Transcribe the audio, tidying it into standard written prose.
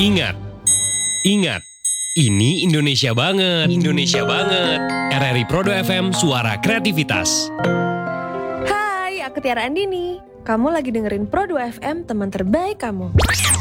Ingat, ingat, ini Indonesia banget, Indonesia banget. RRI Prodo FM, suara kreativitas. Hai, aku Tiara Andini. Kamu lagi dengerin Pro 2 FM, teman terbaik kamu.